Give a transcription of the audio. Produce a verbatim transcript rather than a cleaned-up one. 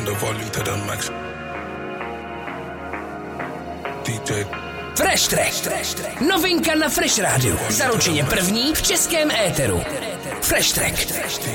the volume to the max. D J Fresh Track. Novinka na Fresh Rádiu. Zaručeně první v českém éteru. Fresh Track.